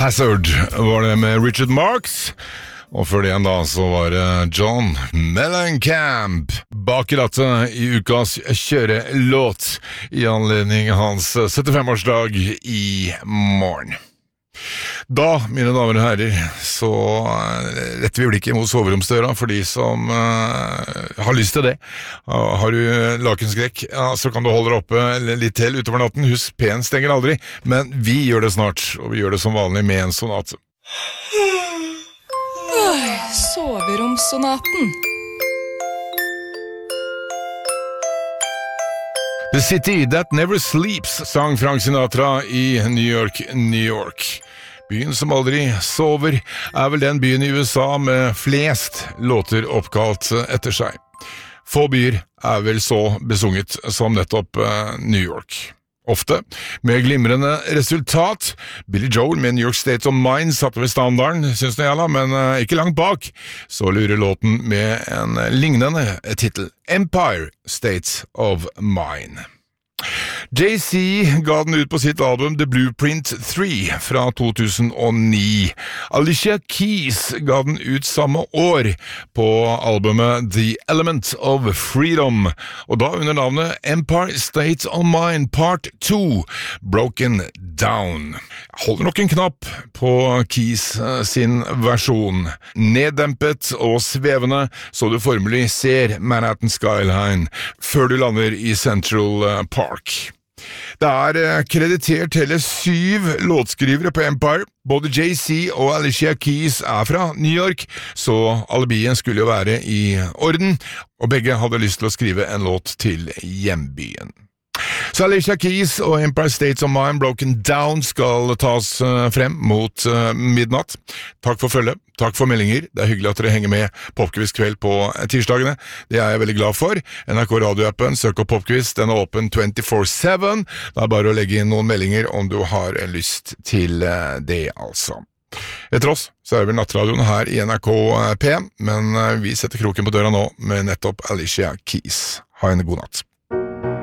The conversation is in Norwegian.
Hazard var det med Richard Marx, og før det igjen da så var det John Mellencamp bak I rattet I ukas kjørelåt I anledning hans 75-årsdag I morgen. Da, mine damer og herrer, så retter vi blikket mot soveromsdøra for de som har lyst til det. Har du lakenskrekk, ja, så kan du holde deg oppe litt til utover natten. Husk, pen stenger aldri, men vi gjør det snart, og vi gjør det som vanlig med en sonat. Soveromssonaten. The City That Never Sleeps, sang Frank Sinatra I New York, New York. Byen som aldri sover vel den byen I USA med flest låter oppkalt etter seg. Få byer vel så besunget som nettopp New York. Ofte med glimrende resultat. Billy Joel med New York State of Mind satte ved standarden, synes det gjelder, men ikke langt bak. Så lurer låten med en lignende titel. Empire State of Mind. Jay-Z ga den ut på sitt album The Blueprint 3 fra 2009. Alicia Keys ga den ut samme år på albumet The Element of Freedom, og da under navnet Empire State of Mind Part 2, Broken Down. Jeg holder nok en knapp på Keys sin versjon. Neddempet og svevende, så du formelig ser Manhattan Skyline før du lander I Central Park. Det kreditert hele 7 låtskrivere på Empire. Både Jay-Z og Alicia Keys fra New York, så alibien skulle jo være I orden, og begge hadde lyst til å skrive en låt til hjembyen. Så Alicia Keys og Empire State of Mind Broken Down skal tas frem mot midnatt. Takk for følge, takk for meldinger. Det hyggelig at dere henger med Popquiz kveld på tirsdagene. Det jeg veldig glad for. NRK radioappen, søk opp Popquiz, den åpen 24/7. Det bare å legge inn noen meldinger om du har lyst til det, altså. Etter oss så det vel nattradioen her I NRK P, men vi setter kroken på døra nå med nettopp Alicia Keys. Ha en god natt.